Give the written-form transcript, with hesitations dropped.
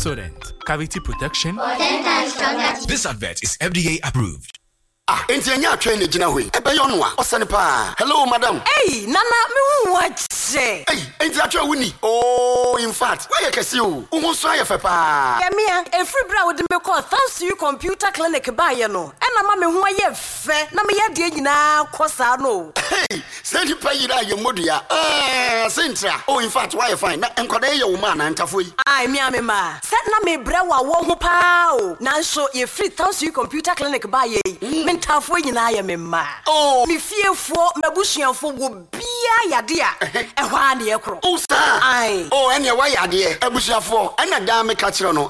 Pepsodent, cavity protection. This advert is FDA approved. Entianya train gina hui. Ebeyonwa, osane pa. Hello, madam. Hey, Nana, me watch. Hey, entiatwa wuni. Oh, in fact, why you kesi o? Uhunso ayefe pa. Yemia, e free bra wo de me call thanks to you computer clinic ba ye no. Ena ma me ho ayefe, na me ye de nyina kosa no. Hey, send you pay ira ye modua. Sintra. Oh, in fact, why you fine? Na enkoda ye wo ma na ntafoi. Ai me ma. Set na me bra wa wo ho pa o. Nanso ye free thanks to you computer clinic ba ye. Me ntafoi nyina ye me ma. Oh, me fiefo mabusuafo wo bia yade a ehwa na ye kro. Oh, sir. Ai. Oh, enya why ade e abusuafo. Ena da me ka kire no.